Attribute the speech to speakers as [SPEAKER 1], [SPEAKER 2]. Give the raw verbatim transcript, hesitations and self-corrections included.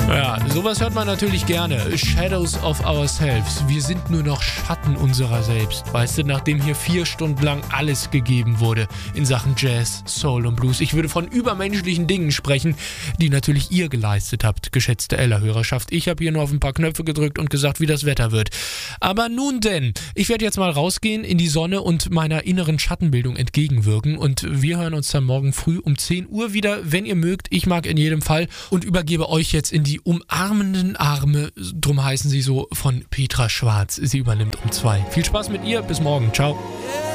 [SPEAKER 1] Ja, sowas hört man natürlich gerne. Shadows of Ourselves. Wir sind nur noch Schatten unserer selbst. Weißt du, nachdem hier vier Stunden lang alles gegeben wurde in Sachen Jazz, Soul und Blues. Ich würde von übermenschlichen Dingen sprechen, die natürlich ihr geleistet habt, geschätzte Ella-Hörerschaft. Ich habe hier nur auf ein paar Knöpfe gedrückt und gesagt, wie das Wetter wird. Aber nun denn, ich werde jetzt mal rausgehen in die Sonne und meiner inneren Schattenbildung entgegenwirken. Und wir hören uns dann morgen früh um zehn Uhr wieder, wenn ihr mögt. Ich mag in jedem Fall und übergebe euch jetzt in die umarmenden Arme, drum heißen sie so, von Petra Schwarz. Sie übernimmt um zwei. Viel Spaß mit ihr, bis morgen. Ciao.